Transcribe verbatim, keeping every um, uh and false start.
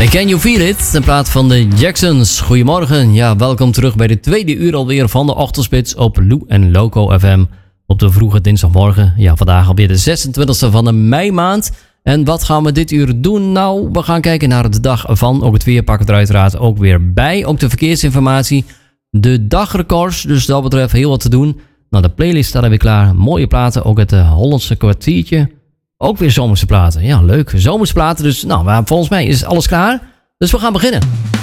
Can You Feel It? In plaats van de Jacksons. Goedemorgen. Ja, welkom terug bij de tweede uur alweer van de Ochtendspits op Lou en Loco F M. Op de vroege dinsdagmorgen. Ja, vandaag alweer de zesentwintigste van de meimaand. En wat gaan we dit uur doen? Nou, we gaan kijken naar de dag van. Ook het weer pakken we er uiteraard ook weer bij. Ook de verkeersinformatie. De dagrecords. Dus dat betreft heel wat te doen. Nou, de playlist staat er weer klaar. Mooie platen. Ook het uh, Hollandse kwartiertje. Ook weer zomerse platen. Ja, leuk. Zomerse platen. Dus nou, maar volgens mij is alles klaar. Dus we gaan beginnen.